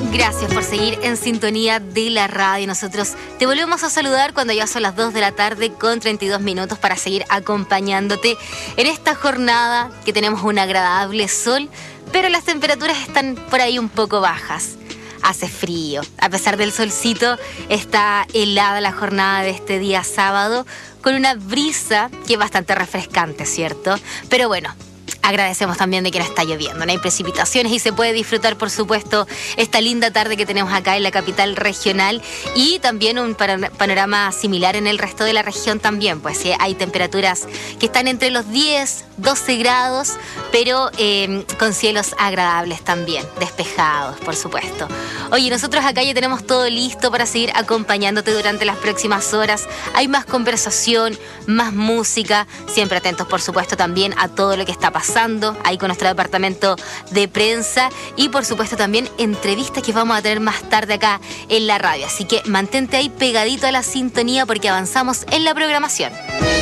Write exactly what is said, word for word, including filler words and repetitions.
Gracias por seguir en sintonía de la radio. Nosotros te volvemos a saludar cuando ya son las dos de la tarde con treinta y dos minutos para seguir acompañándote en esta jornada que tenemos un agradable sol, pero las temperaturas están por ahí un poco bajas. Hace frío. A pesar del solcito, está helada la jornada de este día sábado con una brisa que es bastante refrescante, ¿cierto? Pero bueno, agradecemos también de que no está lloviendo, no hay precipitaciones y se puede disfrutar, por supuesto, esta linda tarde que tenemos acá en la capital regional y también un panorama similar en el resto de la región también, pues ¿sí? Hay temperaturas que están entre los diez, doce grados, pero eh, con cielos agradables también, despejados, por supuesto. Oye, nosotros acá ya tenemos todo listo para seguir acompañándote durante las próximas horas. Hay más conversación, más música, siempre atentos, por supuesto, también a todo lo que está pasando ahí con nuestro departamento de prensa y por supuesto también entrevistas que vamos a tener más tarde acá en la radio. Así que mantente ahí pegadito a la sintonía porque avanzamos en la programación.